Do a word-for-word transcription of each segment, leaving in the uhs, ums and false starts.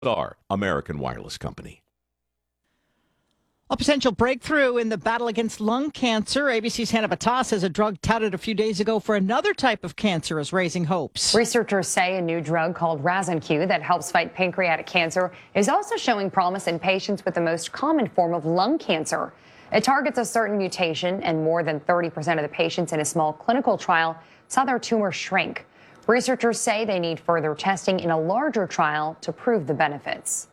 Our American Wireless Company. A potential breakthrough in the battle against lung cancer. A B C's Hannah Batas says a drug touted a few days ago for another type of cancer is raising hopes. Researchers say a new drug called Razanq that helps fight pancreatic cancer is also showing promise in patients with the most common form of lung cancer. It targets a certain mutation, and more than thirty percent of the patients in a small clinical trial saw their tumor shrink. Researchers say they need further testing in a larger trial to prove the benefits.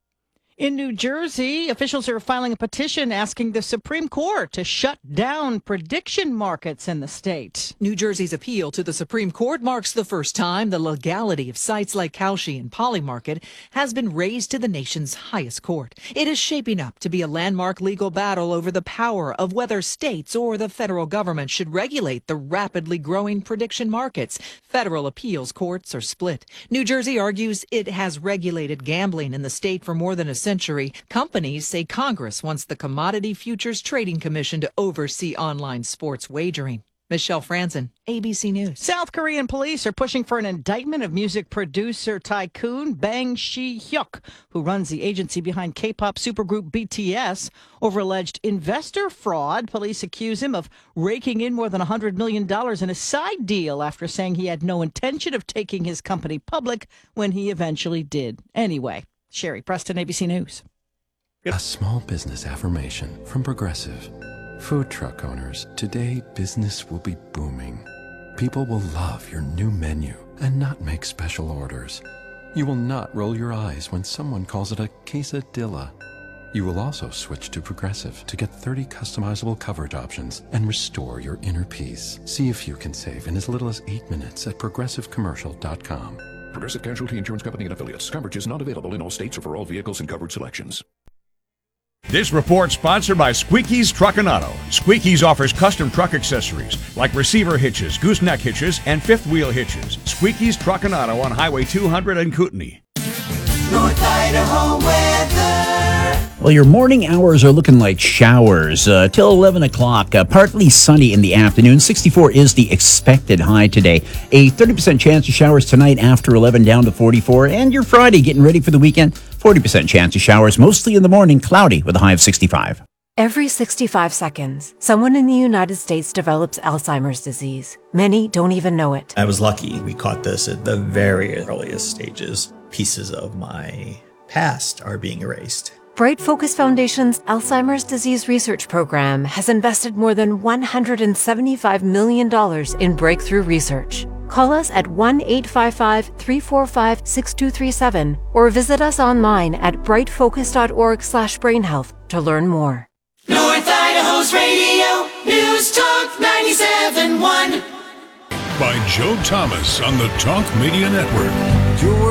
In New Jersey, officials are filing a petition asking the Supreme Court to shut down prediction markets in the state. New Jersey's appeal to the Supreme Court marks the first time the legality of sites like Kalshi and Polymarket has been raised to the nation's highest court. It is shaping up to be a landmark legal battle over the power of whether states or the federal government should regulate the rapidly growing prediction markets. Federal appeals courts are split. New Jersey argues it has regulated gambling in the state for more than a century. Companies say Congress wants the Commodity Futures Trading Commission to oversee online sports wagering. Michelle Franzen, A B C News. South Korean police are pushing for an indictment of music producer tycoon Bang Si-hyuk, who runs the agency behind K-pop supergroup B T S, over alleged investor fraud. Police accuse him of raking in more than one hundred million dollars in a side deal after saying he had no intention of taking his company public when he eventually did. Anyway, Sherry Preston, A B C News. A small business affirmation from Progressive. Food truck owners, today business will be booming. People will love your new menu and not make special orders. You will not roll your eyes when someone calls it a quesadilla. You will also switch to Progressive to get thirty customizable coverage options and restore your inner peace. See if you can save in as little as eight minutes at progressive commercial dot com. Progressive Casualty Insurance Company and Affiliates. Coverage is not available in all states or for all vehicles and coverage selections. This report sponsored by Squeaky's Truck and Auto. Squeaky's offers custom truck accessories like receiver hitches, gooseneck hitches, and fifth wheel hitches. Squeaky's Truck and Auto on Highway two hundred in Kootenai. North Idaho weather. Well, your morning hours are looking like showers uh, till eleven o'clock. Uh, partly sunny in the afternoon. sixty-four is the expected high today. A thirty percent chance of showers tonight after eleven, down to forty-four. And your Friday, getting ready for the weekend. forty percent chance of showers, mostly in the morning, cloudy with a high of sixty-five. Every sixty-five seconds, someone in the United States develops Alzheimer's disease. Many don't even know it. I was lucky. We caught this at the very earliest stages. Pieces of my past are being erased. Bright Focus Foundation's Alzheimer's Disease Research Program has invested more than one hundred seventy-five million dollars in breakthrough research. Call us at one eight five five, three four five, six two three seven or visit us online at bright focus dot org slash brain health to learn more. North Idaho's radio, News Talk ninety-seven point one. By Joe Thomas on the Talk Media Network.